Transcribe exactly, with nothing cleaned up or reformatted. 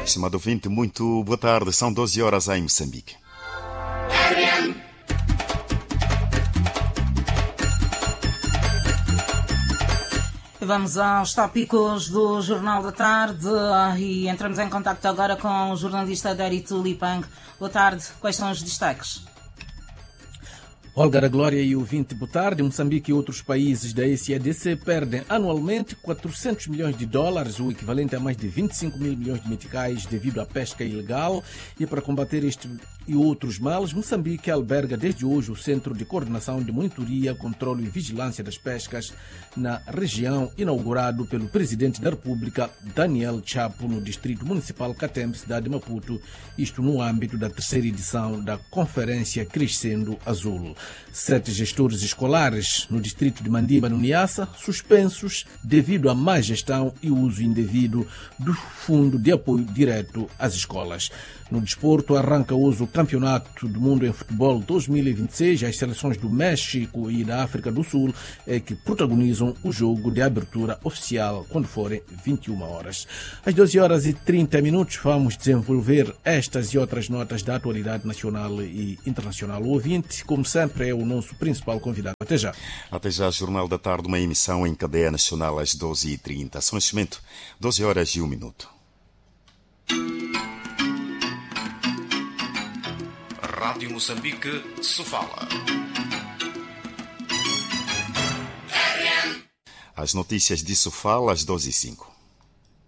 Estimado ouvinte, muito boa tarde. São doze horas em Moçambique. Vamos aos tópicos do Jornal da Tarde e entramos em contacto agora com o jornalista Dari Tulipang. Boa tarde, quais são os destaques? Olga da Glória e ouvinte, boa tarde. Moçambique e outros países da S A D C perdem anualmente quatrocentos milhões de dólares, o equivalente a mais de vinte e cinco mil milhões de meticais, devido à pesca ilegal. E para combater este e outros males, Moçambique alberga desde hoje o Centro de Coordenação de Monitoria, Controlo e Vigilância das Pescas na região, inaugurado pelo Presidente da República, Daniel Chapo, no Distrito Municipal Catembe, cidade de Maputo, isto no âmbito da terceira edição da Conferência Crescendo Azul. Sete gestores escolares no distrito de Mandiba, no Niassa, suspensos devido à má gestão e uso indevido do Fundo de Apoio Direto às Escolas. No desporto, arranca hoje o Campeonato do Mundo em Futebol dois mil e vinte e seis. As seleções do México e da África do Sul é que protagonizam o jogo de abertura oficial quando forem vinte e uma horas. Às doze horas e trinta minutos vamos desenvolver estas e outras notas da atualidade nacional e internacional. O ouvinte, como sempre, é o nosso principal convidado. Até já. Até já, Jornal da Tarde, uma emissão em cadeia nacional às doze e trinta. São neste momento doze horas e um minuto. Rádio Moçambique, Sofala. As notícias de Sofala às doze e cinco.